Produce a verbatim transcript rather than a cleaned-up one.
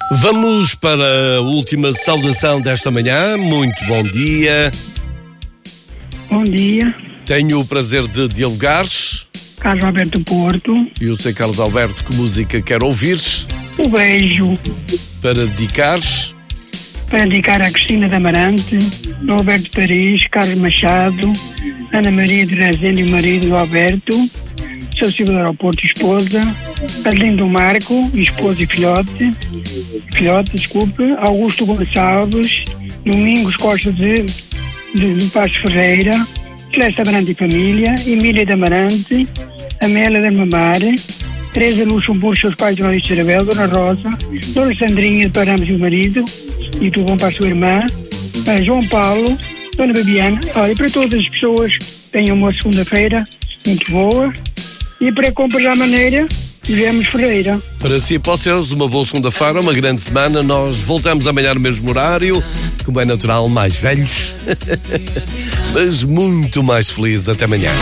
Vamos para a última saudação desta manhã. Muito bom dia. Bom dia. Tenho o prazer de dialogar. Carlos Alberto Porto. E eu sei, Carlos Alberto, que música quer ouvir? O beijo. Para dedicares? Para dedicar a Cristina de Amarante, Alberto Paris, Carlos Machado, Ana Maria de Rezende e o marido do Alberto, São Silvio do Aeroporto e esposa, Arlindo Marco, esposa e filhote, filhote, desculpe, Augusto Gonçalves, Domingos Costa de, de, de Paz Ferreira, Celeste Amarante e família, Emília de Amarante, Amélia de Mamar, Teresa Luxemburgo, seus pais, Dona Alice Arabel, Dona Rosa, Dona Sandrinha de Paramos e o marido, e tudo bom para a sua irmã, a João Paulo, Dona Babiana, olha, para todas as pessoas, tenham uma segunda-feira muito boa, e para compras à maneira, Vivemos Ferreira. Para si e para os seus, uma boa segunda-feira, uma grande semana. Nós voltamos amanhã no mesmo horário, como é natural, mais velhos, mas muito mais felizes. Até amanhã.